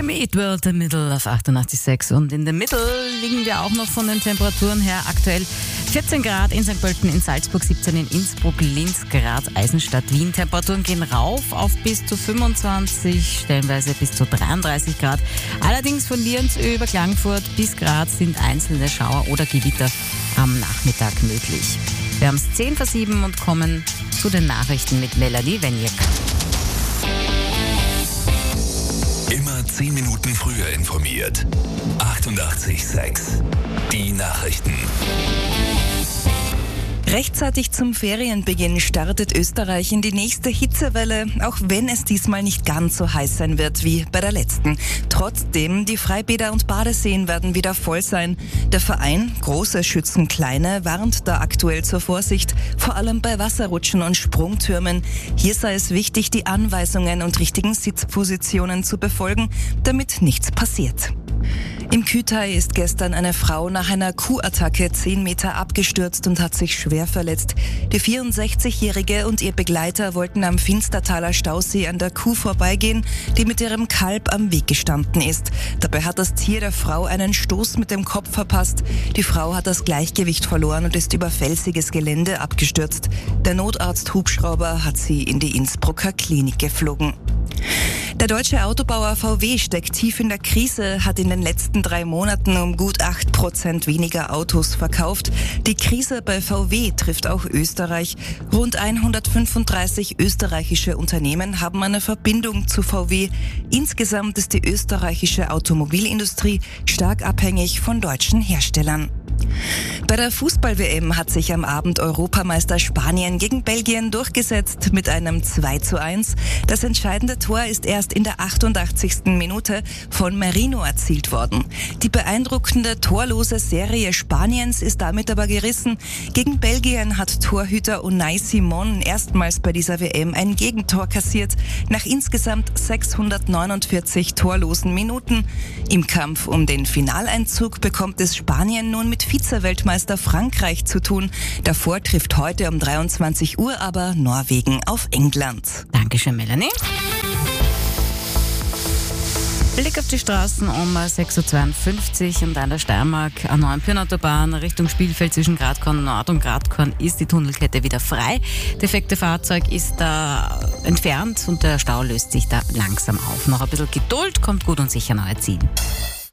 Meet the Middle auf 88,6 und in der Mitte liegen wir auch noch von den Temperaturen her aktuell 14 Grad in St. Pölten, in Salzburg 17, in Innsbruck, Linz, Graz, Eisenstadt, Wien. Temperaturen gehen rauf auf bis zu 25, stellenweise bis zu 33 Grad. Allerdings von Lienz über Klagenfurt bis Graz sind einzelne Schauer oder Gewitter am Nachmittag möglich. Wir haben es 10 vor 7 und kommen zu den Nachrichten mit Melanie Wenjek. Immer 10 Minuten früher informiert. 88,6. Die Nachrichten. Rechtzeitig zum Ferienbeginn startet Österreich in die nächste Hitzewelle, auch wenn es diesmal nicht ganz so heiß sein wird wie bei der letzten. Trotzdem, die Freibäder und Badeseen werden wieder voll sein. Der Verein Große schützen Kleine warnt da aktuell zur Vorsicht, vor allem bei Wasserrutschen und Sprungtürmen. Hier sei es wichtig, die Anweisungen und richtigen Sitzpositionen zu befolgen, damit nichts passiert. Im Kütai ist gestern eine Frau nach einer Kuhattacke 10 Meter abgestürzt und hat sich schwer verletzt. Die 64-Jährige und ihr Begleiter wollten am Finstertaler Stausee an der Kuh vorbeigehen, die mit ihrem Kalb am Weg gestanden ist. Dabei hat das Tier der Frau einen Stoß mit dem Kopf verpasst. Die Frau hat das Gleichgewicht verloren und ist über felsiges Gelände abgestürzt. Der Notarzt-Hubschrauber hat sie in die Innsbrucker Klinik geflogen. Der deutsche Autobauer VW steckt tief in der Krise, hat in den letzten 3 Monaten um gut 8% weniger Autos verkauft. Die Krise bei VW trifft auch Österreich. Rund 135 österreichische Unternehmen haben eine Verbindung zu VW. Insgesamt ist die österreichische Automobilindustrie stark abhängig von deutschen Herstellern. Bei der Fußball-WM hat sich am Abend Europameister Spanien gegen Belgien durchgesetzt mit einem 2:1. Das entscheidende Tor ist erst in der 88. Minute von Merino erzielt worden. Die beeindruckende torlose Serie Spaniens ist damit aber gerissen. Gegen Belgien hat Torhüter Unai Simon erstmals bei dieser WM ein Gegentor kassiert, nach insgesamt 649 torlosen Minuten. Im Kampf um den Finaleinzug bekommt es Spanien nun mit Vize-Weltmeister Frankreich zu tun. Davor trifft heute um 23 Uhr aber Norwegen auf England. Dankeschön, Melanie. Blick auf die Straßen um 6:52 Uhr und an der Steiermark A9 Pirnautobahn Richtung Spielfeld zwischen Gradkorn Nord und Gradkorn ist die Tunnelkette wieder frei. Defekte Fahrzeug ist da entfernt und der Stau löst sich da langsam auf. Noch ein bisschen Geduld, kommt gut und sicher noch erziehen.